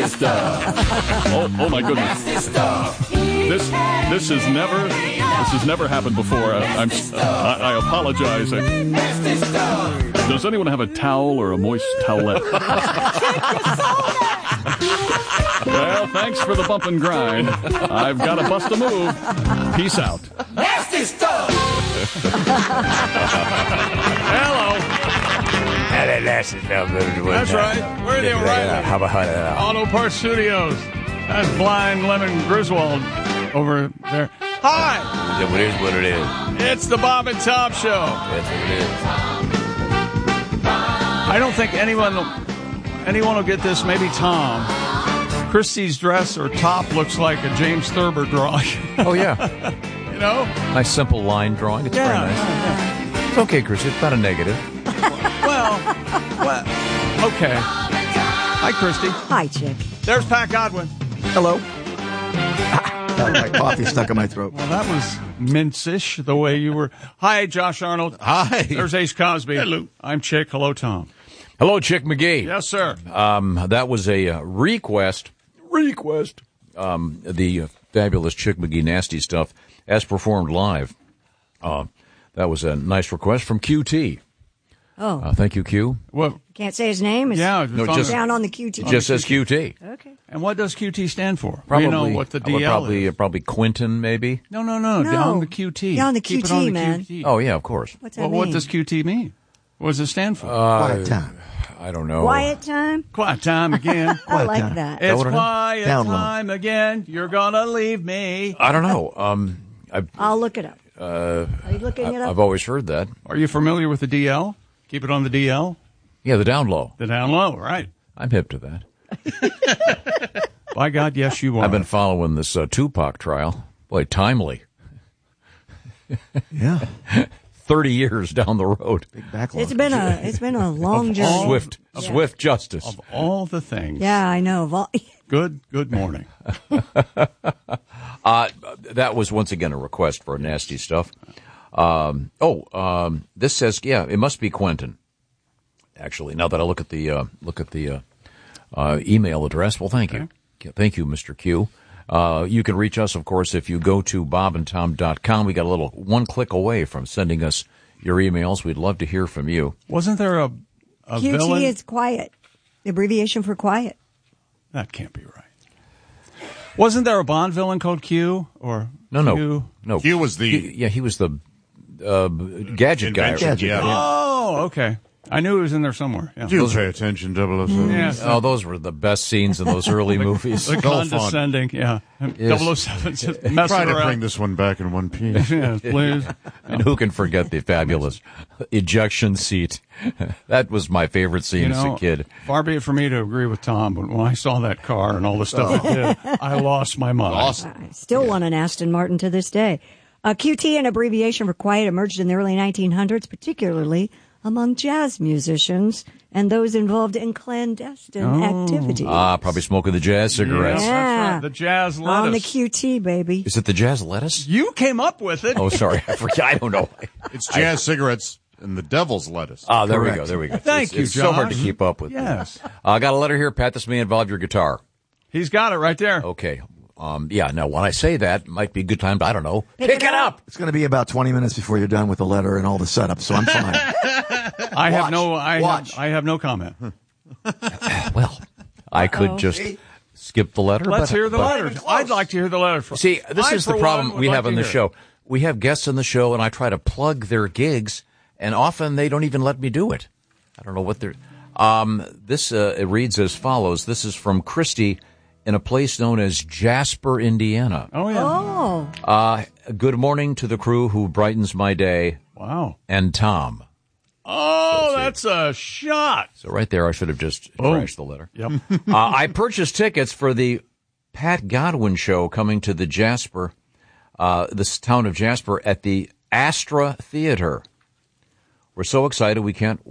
Nasty stuff. Oh my goodness. Nasty stuff. This has never happened before. I apologize. Nasty stuff. Does anyone have a towel or a moist towelette? Well, thanks for the bump and grind. I've got to bust a move. Peace out. Nasty stuff. Hello. Nasty stuff. That's right. Where are they, O'Reilly? How about Auto Parts Studios. That's Blind Lemon Griswold over there. Hi. Yeah, it is what it is. It's the Bob and Tom Show. That's what it is. I don't think anyone will get this. Maybe Tom. Christy's dress or top looks like a James Thurber drawing. Oh, yeah. You know? Nice simple line drawing. It's very nice. Yeah. It's okay, Christy. It's not a negative. Well, okay. Hi, Christy. Hi, Chick. There's Pat Godwin. Hello. My coffee stuck in my throat. Well, that was mince-ish, the way you were. Hi, Josh Arnold. Hi. There's Ace Cosby. Hello. I'm Chick. Hello, Tom. Hello, Chick McGee. Yes, sir. That was a request. The fabulous Chick McGee Nasty Stuff as performed live. That was a nice request from QT. Oh. Thank you, Q. Well, Can't say his name? It's down on the QT. It just says QT. Okay. and what does QT stand for? Probably, you know what the DL is. Probably Quentin, maybe. No. Down the QT. Down the Keep QT, it on the man. QT. Oh, yeah, of course. What's that Well, mean? what does QT mean? What does it stand for? Quiet time. I don't know. Quiet time? Quiet time again. I like time. that. It's what it is? quiet Down low. time again. You're gonna leave me. I don't know. I'll look it up. Are you looking it up? I've always heard that. Are you familiar with the DL? Keep it on the DL. Yeah, the down low. The down low, right? I'm hip to that. By God, yes, you are. I've been following this Tupac trial. Boy, timely. Yeah. 30 years down the road. Big backlog. It's been a long journey. Swift justice. Of all the things. Yeah, I know. Good morning. That was once again a request for nasty stuff. This says, it must be Quentin. Actually, now that I look at the email address, well, thank you. Thank you, Mr. Q. You can reach us, of course, if you go to bobandtom.com. We got a little one click away from sending us your emails. We'd love to hear from you. Wasn't there a QT villain? is quiet. The abbreviation for quiet. That can't be right. Wasn't there a Bond villain called Q? Or No. Q was the he was the gadget guy. invention. Yeah. Oh, okay. I knew it was in there somewhere. Yeah. Do pay attention, 007. Yes. Oh, those were the best scenes in those early movies. The fun. condescending, yeah. Yes. 007 just messing Try to around. bring this one back in one piece. Yes, please. And who can forget the fabulous ejection seat? That was my favorite scene as a kid. Far be it for me to agree with Tom, but when I saw that car and all the stuff it did, I lost my mind. I still want an Aston Martin to this day. QT, an abbreviation for quiet, emerged in the early 1900s, particularly among jazz musicians and those involved in clandestine activities. Probably smoking the jazz cigarettes. Yes, that's right. The jazz lettuce. On the QT, baby. Is it the jazz lettuce? You came up with it. Oh, sorry. I forgot. I don't know. It's jazz cigarettes and the devil's lettuce. There we Correct. go. Thank you, It's so hard to Josh. keep up with. Yes. I got a letter here. Pat, this may involve your guitar. He's got it right there. Okay. Now, when I say that, it might be a good time to, I don't know, pick it up. It's going to be about 20 minutes before you're done with the letter and all the setup, so I'm fine. I have no comment. Well, I could just skip the letter. Let's but- hear the but- letter. I'd like to hear the letter. See, this is the problem we have on the show. show. We have guests on the show, and I try to plug their gigs, and often they don't even let me do it. I don't know what they're... This it reads as follows. This is from Christy in a place known as Jasper, Indiana. Oh, yeah. Oh. Good morning to the crew who brightens my day, Wow. and Tom. Oh, that's a shot. So right there, I should have just trashed the letter. Yep. I purchased tickets for the Pat Godwin show coming to the Jasper, this town of Jasper, at the Astra Theater. We're so excited we can't